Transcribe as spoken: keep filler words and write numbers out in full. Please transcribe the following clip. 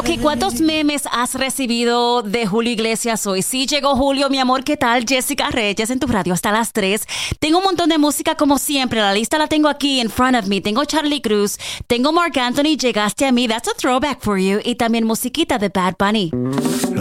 Ok, ¿cuántos memes has recibido de Julio Iglesias hoy? Sí, llegó Julio, mi amor, ¿qué tal? Jessica Reyes en tu radio hasta las tres. Tengo un montón de música como siempre, la lista la tengo aquí in front of me. Tengo Charlie Cruz, tengo Marc Anthony, Llegaste a mí, that's a throwback for you, y también musiquita de Bad Bunny.